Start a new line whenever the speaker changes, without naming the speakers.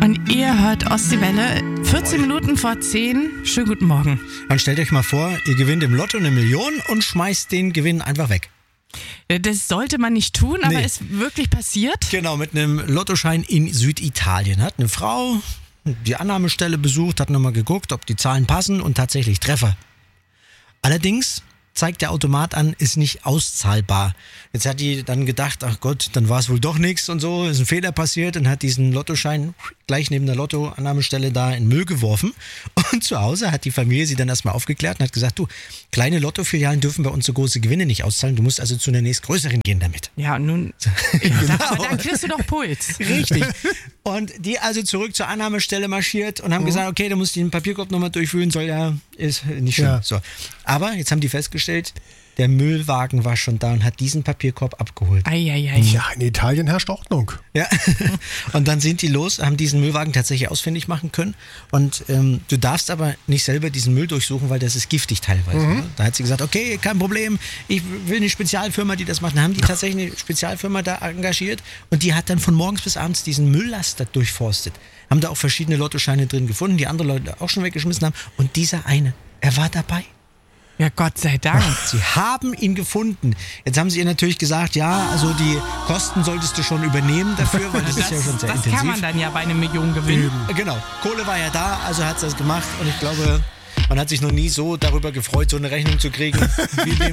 Und ihr hört Ostseewelle, 14 Minuten vor 10. Schönen guten Morgen.
Dann stellt euch mal vor, ihr gewinnt im Lotto 1 Million und schmeißt den Gewinn einfach weg.
Das sollte man nicht tun, aber ist wirklich passiert.
Genau, mit einem Lottoschein in Süditalien hat eine Frau die Annahmestelle besucht, hat nochmal geguckt, ob die Zahlen passen und tatsächlich Treffer. Allerdings zeigt der Automat an, ist nicht auszahlbar. Jetzt hat die dann gedacht, ach Gott, dann war es wohl doch nichts und so, ist ein Fehler passiert und hat diesen Lottoschein gleich neben der Lottoannahmestelle da in den Müll geworfen. Und zu Hause hat die Familie sie dann erstmal aufgeklärt und hat gesagt, du, kleine Lottofilialen dürfen bei uns so große Gewinne nicht auszahlen, du musst also zu einer nächstgrößeren gehen damit.
Ja, und nun,
Genau.
aber dann kriegst du doch Puls.
Richtig. Und die also zurück zur Annahmestelle marschiert und haben gesagt, okay, du musst den Papierkorb nochmal durchwühlen, ist nicht schlimm.
Ja.
So. Aber jetzt haben die festgestellt, der Müllwagen war schon da und hat diesen Papierkorb abgeholt.
Eieiei.
Ja, in Italien herrscht Ordnung.
Ja. Und dann sind die los, haben diesen Müllwagen tatsächlich ausfindig machen können. Und du darfst aber nicht selber diesen Müll durchsuchen, weil das ist giftig teilweise. Ne? Da hat sie gesagt, okay, kein Problem, ich will eine Spezialfirma, die das macht. Dann haben die tatsächlich eine Spezialfirma da engagiert und die hat dann von morgens bis abends diesen Mülllaster durchforstet. Haben da auch verschiedene Lottoscheine drin gefunden, die andere Leute auch schon weggeschmissen haben. Und dieser eine, er war dabei.
Ja, Gott sei Dank.
Sie haben ihn gefunden. Jetzt haben sie ihr natürlich gesagt, ja, also die Kosten solltest du schon übernehmen dafür, weil das ist ja schon sehr
das
intensiv.
kann man dann ja bei 1 Million gewinnen.
Genau, Kohle war ja da, also hat sie das gemacht und ich glaube, man hat sich noch nie so darüber gefreut, so eine Rechnung zu kriegen, wie in dem